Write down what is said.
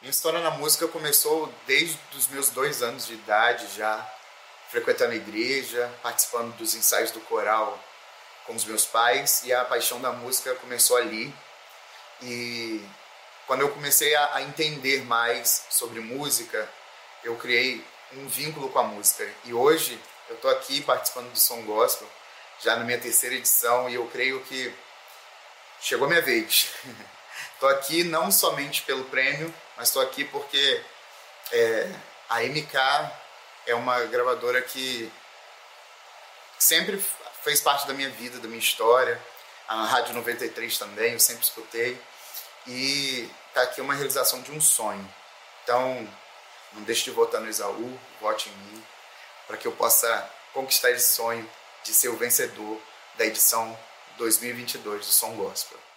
Minha história na música começou desde os meus 2 anos de idade, já frequentando a igreja, participando dos ensaios do coral com os meus pais, e a paixão da música começou ali. E quando eu comecei a entender mais sobre música, eu criei um vínculo com a música. E hoje eu estou aqui participando do Som Gospel, já na minha terceira edição, e eu creio que chegou a minha vez. Estou aqui não somente pelo prêmio, mas estou aqui porque a MK é uma gravadora que sempre fez parte da minha vida, da minha história. A Rádio 93 também, eu sempre escutei. E está aqui uma realização de um sonho. Então, não deixe de votar no Esaú, vote em mim, para que eu possa conquistar esse sonho de ser o vencedor da edição 2022 do Som Gospel.